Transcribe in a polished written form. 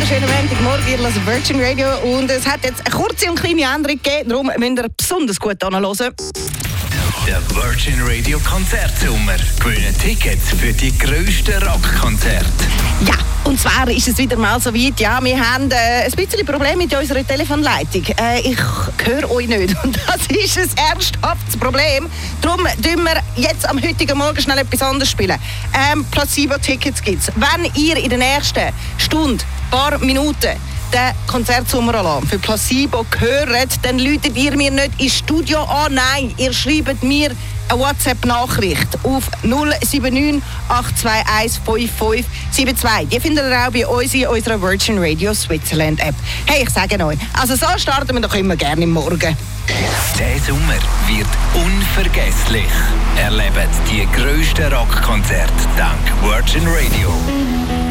wunderschönen Montagmorgen, ihr hört Virgin Radio und es hat jetzt eine kurze und kleine Änderung gegeben, darum müsst ihr besonders gut anhören. Der Virgin Radio Konzertsommer. Gewinnen Tickets für die grössten Rockkonzerte. Ja, und zwar ist es wieder mal so weit. Ja, wir haben ein bisschen Probleme mit unserer Telefonleitung. Ich höre euch nicht und das ist ein ernsthaftes Problem. Darum tun wir jetzt am heutigen Morgen schnell etwas anderes spielen. Placebo-Tickets gibt es. Wenn ihr in der nächsten Stunde, paar Minuten, den Konzertsommeralarm für Placebo hört, dann läutet ihr mir nicht ins Studio an. Nein, ihr schreibt mir eine WhatsApp-Nachricht auf 079 821 5572. Die findet ihr auch bei uns in unserer Virgin Radio Switzerland App. Hey, ich sage euch, also so starten wir doch immer gerne im Morgen. Der Sommer wird unvergesslich. Erlebt die grössten Rockkonzerte dank Virgin Radio.